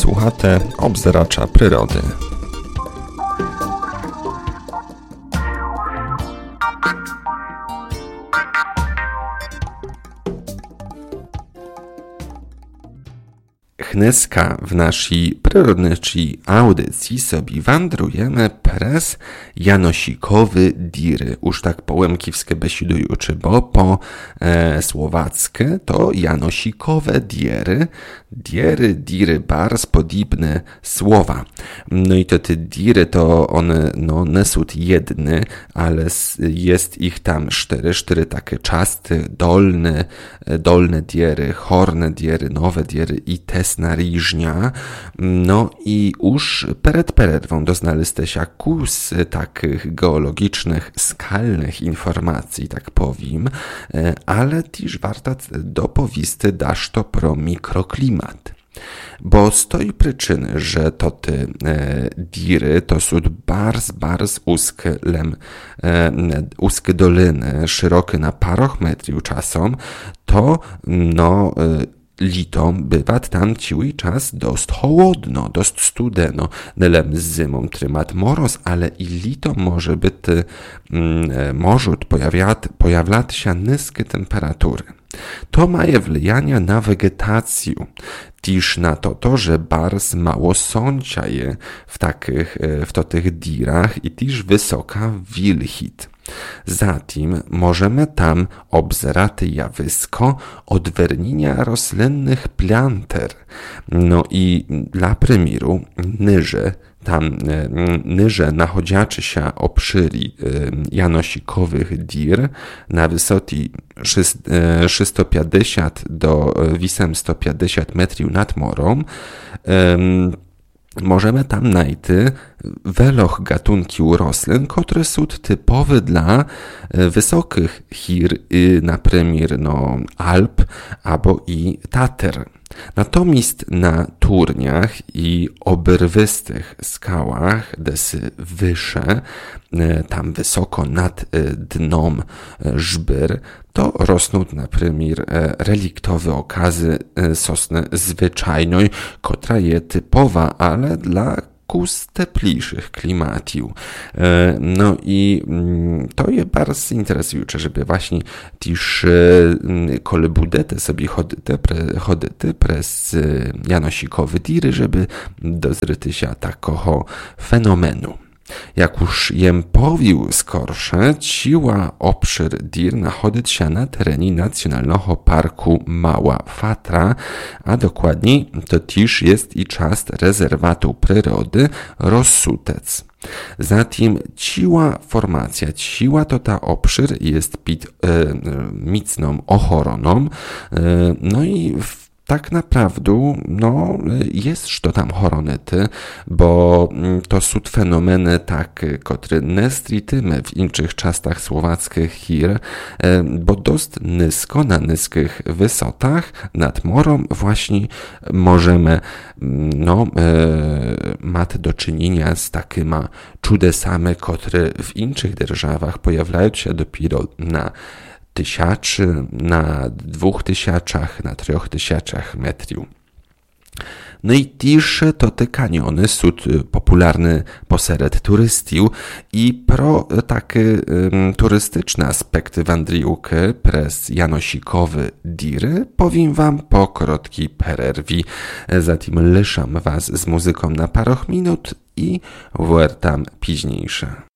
Słuchate obzeracza przyrody. Dneska w naszej przyrodniczej audycji sobie wandrujemy przez Janosikowy diry. Już tak po łemkiwskie besidujuczy, bo po słowackie to Janosikowe diery. Diry, bardzo podobne słowa. No i to te diry to one nie są jedne, ale jest ich tam cztery takie czasty, dolne diery, horne diery, nowe diery i tesnariżnia. No i już przed przerwą doznaliście się z takich geologicznych, skalnych informacji, tak powiem, ale też warto dopowisty dasz to pro mikroklimat. Bo z tej przyczyny, że to te diry to są bardzo uskie doliny, szerokie na parach metrów czasem, to litom bywa tam cały czas dość chłodno, dość studeno. Nylem z zimą trymat moroz, ale i litom może być może pojawiać się niskie temperatury. To ma wpływanie na wegetację, też na to, że bardzo mało słońca je w tych dirach i też wysoka wilgć. Zatem możemy tam obzerać jawisko odwernienia roślinnych planter. No i dla przykładu niże nachodziaczy się obszyry janosikowych dir na wysokości 650 do 850 metrów nad morem, możemy tam znaleźć wieloch gatunki roślin, które są typowe dla wysokich hir, na przykład Alp albo i Tater. Natomiast na turniach i oberwystych skałach, desy wyższe, tam wysoko nad dnom żbyr, to rosną na przykład reliktowe okazy sosny zwyczajnej, która jest typowa, ale dla teplejszych klimatów. No i to jest bardzo interesujące, żeby właśnie też kole budete sobie chodyte przez janosikowe diry, żeby dozryty się takiego fenomenu. Jak już jem powił skorsze, ciła obszar dir nachodzi się na terenie Nacjonalnego Parku Mała Fatra, a dokładniej to też jest i czas rezerwatu przyrody Rossutec. Zatem ciła to ta obszar jest pod mocną ochroną, no i tak naprawdę, jest to tam choronety, bo to są fenomeny które nie stritymy w innych czastach słowackich hir, bo dość nisko, na niskich wysotach nad morem właśnie możemy mać do czynienia z takimi czudesami, które w innych державach pojawiają się dopiero na 1000, na 2000, na 3000 metrów. No i też to te kaniony są popularne pośród turystów i pro takie turystyczne aspekty wandryłki przez janosikowe diry powiem wam po krótkiej przerwie. Zatem liszam was z muzyką na parę minut i wracam późniejsze.